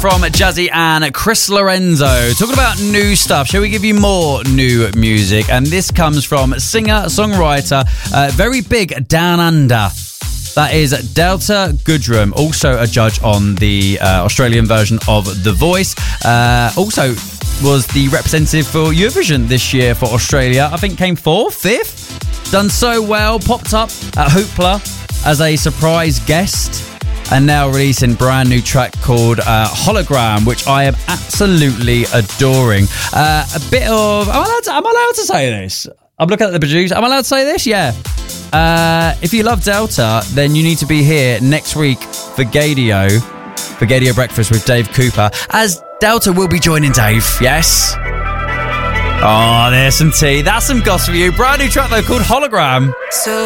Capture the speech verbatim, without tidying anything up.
from Jazzy and Chris Lorenzo. Talking about new stuff, shall we give you more new music? And this comes from singer-songwriter, uh, very big Down Under. That is Delta Goodrem, also a judge on the uh, Australian version of The Voice. Uh, also was the representative for Eurovision this year for Australia. I think came fourth, fifth. Done so well, popped up at Hoopla as a surprise guest. And now releasing a brand new track called uh, Hologram, which I am absolutely adoring. Uh, a bit of... Am I, allowed to, am I allowed to say this? I'm looking at the producer. Am I allowed to say this? Yeah. Uh, if you love Delta, then you need to be here next week for Gadio, for Gadio Breakfast with Dave Cooper, as Delta will be joining Dave, yes? Oh, there's some tea. That's some gossip for you. Brand new track, though, called Hologram. So